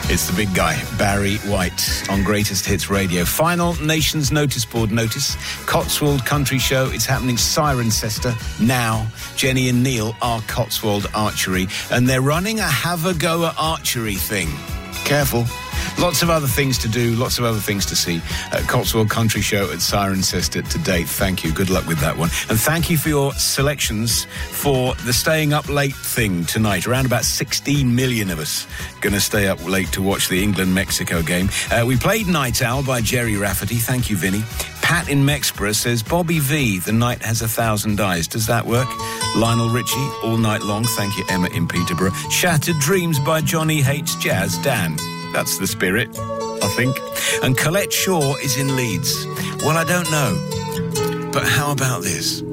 It's the big guy, Barry White, on Greatest Hits Radio. Final Nations Notice Board notice. Cotswold Country Show. It's happening Cirencester now. Jenny and Neil are Cotswold Archery, and they're running a have a go at archery thing. Careful. Lots of other things to do, lots of other things to see. Cotswold Country Show at Cirencester to date. Thank you. Good luck with that one. And thank you for your selections for the staying up late thing tonight. Around about 16 million of us going to stay up late to watch the England-Mexico game. We played Night Owl by Jerry Rafferty. Thank you, Vinny. Pat in Mexborough says, Bobby V, The Night Has 1,000 Eyes. Does that work? Lionel Richie, All Night Long. Thank you, Emma in Peterborough. Shattered Dreams by Johnny Hates Jazz. Dan. That's the spirit, I think. And Colette Shaw is in Leeds. Well, I don't know. But how about this?